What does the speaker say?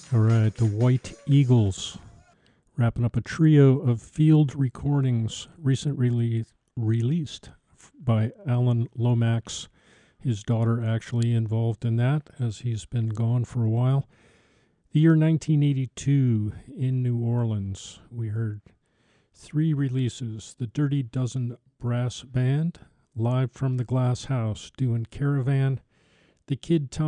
All right, the White Eagles, wrapping up a trio of field recordings recently released by Alan Lomax. His daughter actually involved in that, as he's been gone for a while. The year 1982 in New Orleans, we heard three releases. The Dirty Dozen Brass Band, live from the Glass House, doing Caravan. The Kid Tom